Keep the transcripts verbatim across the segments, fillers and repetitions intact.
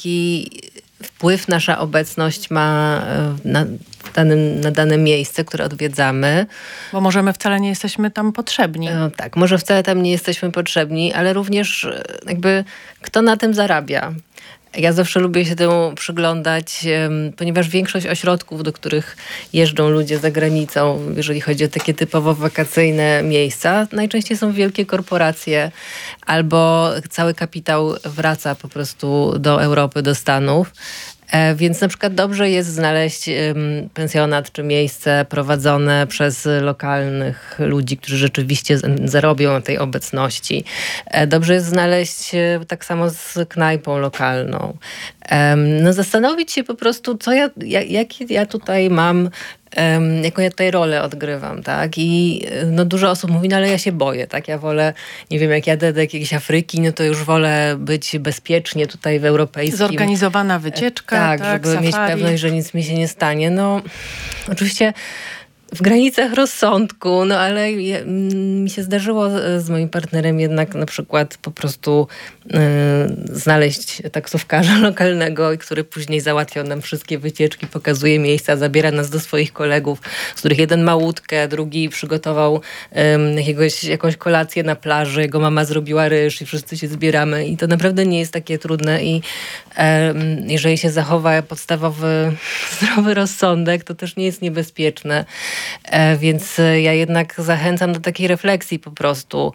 jaki wpływ nasza obecność ma na, danym, na dane miejsce, które odwiedzamy. Bo może my wcale nie jesteśmy tam potrzebni. No, tak, może wcale tam nie jesteśmy potrzebni, ale również jakby kto na tym zarabia. Ja zawsze lubię się temu przyglądać, ponieważ większość ośrodków, do których jeżdżą ludzie za granicą, jeżeli chodzi o takie typowo wakacyjne miejsca, najczęściej są wielkie korporacje albo cały kapitał wraca po prostu do Europy, do Stanów. Więc na przykład dobrze jest znaleźć pensjonat czy miejsce prowadzone przez lokalnych ludzi, którzy rzeczywiście zarobią na tej obecności. Dobrze jest znaleźć tak samo z knajpą lokalną. No zastanowić się po prostu, co ja, jakie ja tutaj mam, Um, jaką ja tutaj rolę odgrywam, tak? I no, dużo osób mówi, no ale ja się boję, tak? Ja wolę, nie wiem, jak jadę do jakiejś Afryki, no to już wolę być bezpiecznie tutaj w europejskim. Zorganizowana wycieczka, tak, tak żeby safari. mieć pewność, że nic mi się nie stanie. No, oczywiście w granicach rozsądku, no ale je, mi się zdarzyło z moim partnerem jednak na przykład po prostu y, znaleźć taksówkarza lokalnego, który później załatwiał nam wszystkie wycieczki, pokazuje miejsca, zabiera nas do swoich kolegów, z których jeden ma łódkę, drugi przygotował y, jakiegoś, jakąś kolację na plaży, jego mama zrobiła ryż i wszyscy się zbieramy i to naprawdę nie jest takie trudne i y, jeżeli się zachowa podstawowy zdrowy rozsądek, to też nie jest niebezpieczne. Więc ja jednak zachęcam do takiej refleksji po prostu,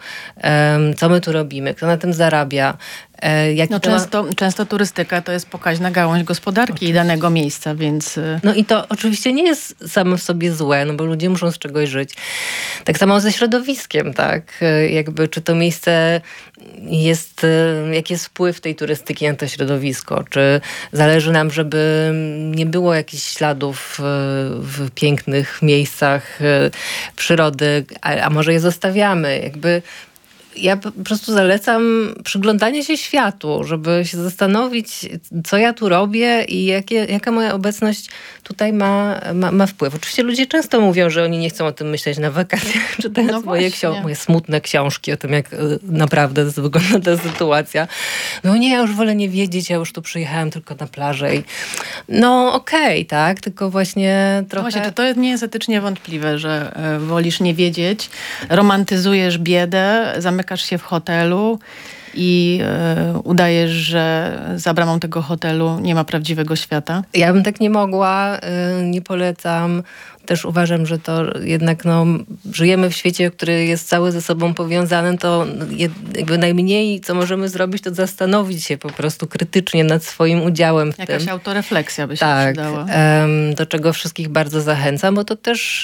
co my tu robimy, kto na tym zarabia. Jaki no to często, ma... często turystyka to jest pokaźna gałąź gospodarki oczywiście. Danego miejsca, więc... No i to oczywiście nie jest samo w sobie złe, no bo ludzie muszą z czegoś żyć. Tak samo ze środowiskiem, tak? Jakby czy to miejsce jest, jaki jest wpływ tej turystyki na to środowisko? Czy zależy nam, żeby nie było jakichś śladów w pięknych miejscach przyrody, a, a może je zostawiamy? Jakby ja po prostu zalecam przyglądanie się światu, żeby się zastanowić, co ja tu robię i jakie, jaka moja obecność tutaj ma, ma, ma wpływ. Oczywiście ludzie często mówią, że oni nie chcą o tym myśleć na wakacjach, czytając no moje, ksią- moje smutne książki o tym, jak naprawdę wygląda ta sytuacja. No nie, ja już wolę nie wiedzieć, ja już tu przyjechałem tylko na plażę. I no okej, okay, tak, tylko właśnie trochę... No właśnie, to, to nie jest etycznie wątpliwe, że y, wolisz nie wiedzieć, romantyzujesz biedę, zamykasz się w hotelu i y, udajesz, że za bramą tego hotelu nie ma prawdziwego świata? Ja bym tak nie mogła, y, nie polecam. Też uważam, że to jednak no, żyjemy w świecie, który jest cały ze sobą powiązany, to jakby najmniej, co możemy zrobić, to zastanowić się po prostu krytycznie nad swoim udziałem w Jakaś tym. Jakaś autorefleksja by się tak, przydała. Um, do czego wszystkich bardzo zachęcam, bo to też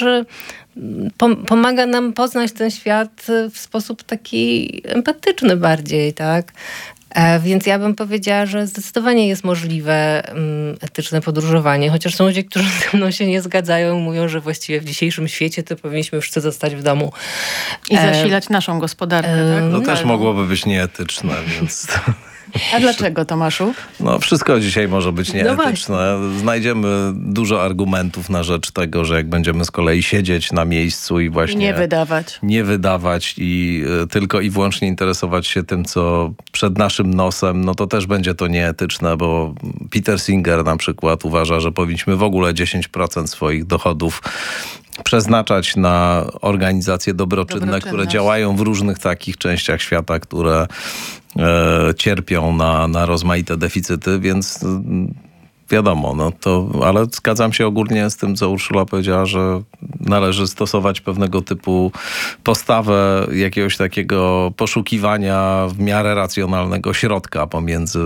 pom- pomaga nam poznać ten świat w sposób taki empatyczny bardziej, tak? Więc ja bym powiedziała, że zdecydowanie jest możliwe um, etyczne podróżowanie, chociaż są ludzie, którzy ze mną się nie zgadzają, mówią, że właściwie w dzisiejszym świecie to powinniśmy wszyscy zostać w domu. I zasilać e, naszą gospodarkę. E, tak? No też mogłoby być nieetyczne, więc... A dlaczego, Tomaszu? No wszystko dzisiaj może być nieetyczne. No znajdziemy dużo argumentów na rzecz tego, że jak będziemy z kolei siedzieć na miejscu i właśnie... I nie wydawać. Nie wydawać i y, tylko i wyłącznie interesować się tym, co przed naszym nosem, no to też będzie to nieetyczne, bo Peter Singer na przykład uważa, że powinniśmy w ogóle dziesięć procent swoich dochodów przeznaczać na organizacje dobroczynne, które działają w różnych takich częściach świata, które e, cierpią na, na rozmaite deficyty, więc e, wiadomo, no to, ale zgadzam się ogólnie z tym, co Urszula powiedziała, że należy stosować pewnego typu postawę jakiegoś takiego poszukiwania w miarę racjonalnego środka pomiędzy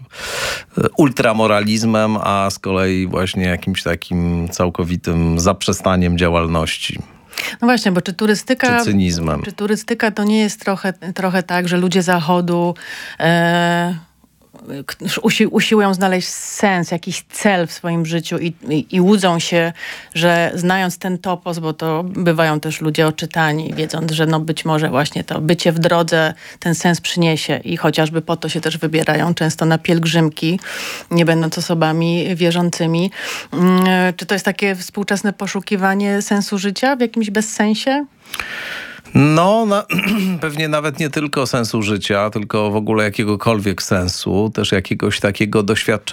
ultramoralizmem, a z kolei właśnie jakimś takim całkowitym zaprzestaniem działalności. No właśnie, bo czy turystyka... Czy cynizmem. Czy turystyka to nie jest trochę, trochę tak, że ludzie zachodu... E Usi- usiłują znaleźć sens, jakiś cel w swoim życiu i, i, i łudzą się, że znając ten topos, bo to bywają też ludzie oczytani, wiedząc, że no być może właśnie to bycie w drodze ten sens przyniesie i chociażby po to się też wybierają często na pielgrzymki, nie będąc osobami wierzącymi. Hmm, czy to jest takie współczesne poszukiwanie sensu życia w jakimś bezsensie? No, na, pewnie nawet nie tylko sensu życia, tylko w ogóle jakiegokolwiek sensu, też jakiegoś takiego doświadczenia